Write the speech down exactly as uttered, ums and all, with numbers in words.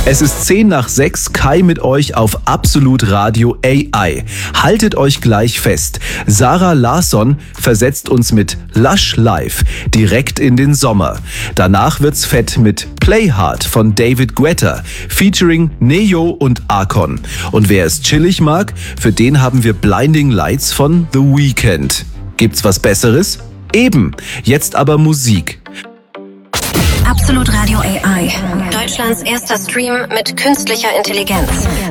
Es ist zehn nach sechs, Kai mit euch auf Absolut Radio A I. Haltet euch gleich fest. Sarah Larsson versetzt uns mit Lush Live direkt in den Sommer. Danach wird's fett mit Play Hard von David Guetta, featuring Neo und Akon. Und wer es chillig mag, für den haben wir Blinding Lights von The Weeknd. Gibt's was Besseres? Eben. Jetzt aber Musik. Absolut Radio A I. Deutschlands erster Stream mit künstlicher Intelligenz.